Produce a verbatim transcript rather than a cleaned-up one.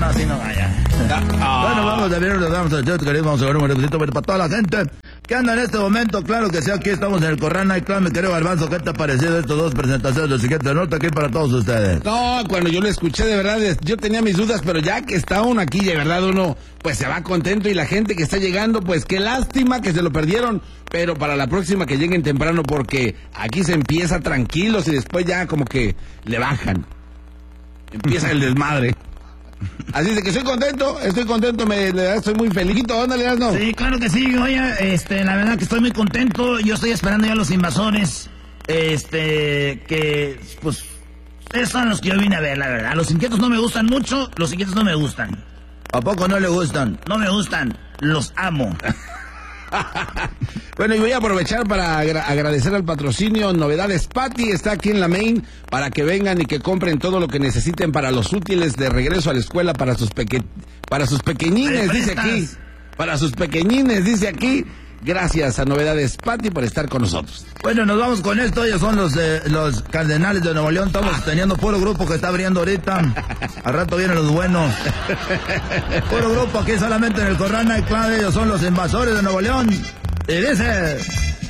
no, así no vaya. Ah. Bueno, vamos a ver, vamos a ver, queremos un repetito para toda la gente que anda en este momento. Claro que sí, aquí estamos en el Corral Nightclub. Mi querido Garbanzo, ¿qué te ha parecido estas dos presentaciones del siguiente nota aquí para todos ustedes? No, cuando yo lo escuché, de verdad, yo tenía mis dudas, pero ya que está uno aquí, de verdad, uno pues se va contento, y la gente que está llegando, pues qué lástima que se lo perdieron, pero para la próxima que lleguen temprano, porque aquí se empieza tranquilos y después ya como que le bajan. Empieza el desmadre. Así de que estoy contento, estoy contento, me, estoy muy feliz. ¿Dónde le das, no? Sí, claro que sí, oye, este, la verdad que estoy muy contento. Yo estoy esperando ya a los invasores, este, que, pues, ustedes son los que yo vine a ver, la verdad. Los inquietos no me gustan mucho, los inquietos no me gustan. ¿A poco no le gustan? No me gustan, los amo. Bueno, y voy a aprovechar para agra- agradecer al patrocinio Novedades Patty. Está aquí en la Main para que vengan y que compren todo lo que necesiten para los útiles de regreso a la escuela para sus peque- para sus pequeñines, dice aquí. Para sus pequeñines, dice aquí. Gracias a Novedades Patty por estar con nosotros. Bueno, nos vamos con esto. Ellos son los eh, los Cardenales de Nuevo León. Estamos teniendo puro grupo que está abriendo ahorita. Al rato vienen los buenos. Puro grupo aquí solamente en el Corral Nightclub. Ellos son los Invasores de Nuevo León. Y dice...